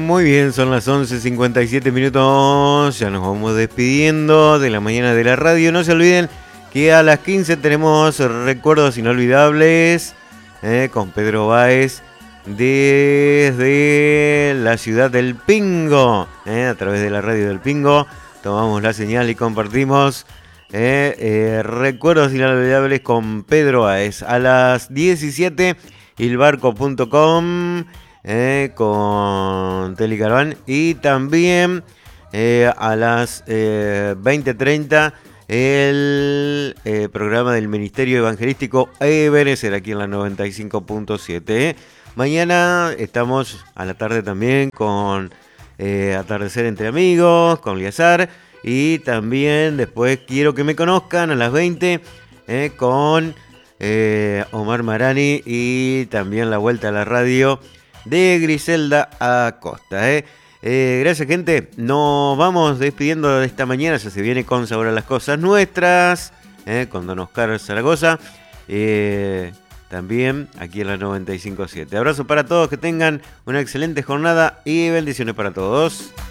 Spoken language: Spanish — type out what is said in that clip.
Muy bien, son las 11:57 minutos. Ya nos vamos despidiendo de la mañana de la radio. No se olviden que a las 15 tenemos recuerdos inolvidables con Pedro Báez desde la ciudad del Pingo. A través de la radio del Pingo tomamos la señal y compartimos recuerdos inolvidables con Pedro Báez. A las 17, ilbarco.com. Con Telecarvan y también a las 20:30 el programa del Ministerio Evangelístico Ebenezer aquí en la 95.7. Mañana estamos a la tarde también con Atardecer entre Amigos, con Liazar, y también después Quiero que me conozcan a las 20 con Omar Marani, y también la vuelta a la radio de Griselda Acosta. Gracias, gente. Nos vamos despidiendo de esta mañana. Ya se viene Con Sabor a las Cosas Nuestras, con Don Oscar Zaragoza. También aquí en la 95.7. Abrazo para todos, que tengan una excelente jornada y bendiciones para todos.